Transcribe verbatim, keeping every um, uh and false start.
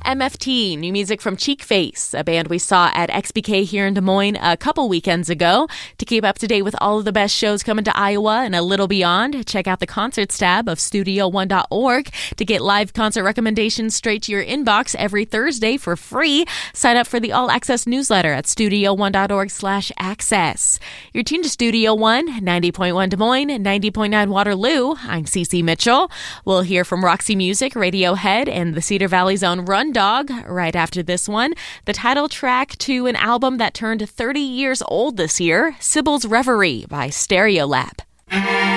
M F T, new music from Cheek Face, a band we saw at X B K here in Des Moines a couple weekends ago. To keep up to date with all of the best shows coming to Iowa and a little beyond, check out the concerts tab of studio one dot org to get live concert recommendations straight to your inbox every Thursday for free. Sign up for the All Access newsletter at studio one dot org slash access. You're tuned to Studio One, ninety point one Des Moines, ninety point nine Waterloo. I'm Cece Mitchell. We'll hear from Roxy Music, Radiohead, and the Cedar Valley's own Run Dog right after this one. The title track to an album that turned thirty years old this year, Sybil's Reverie by Stereolab.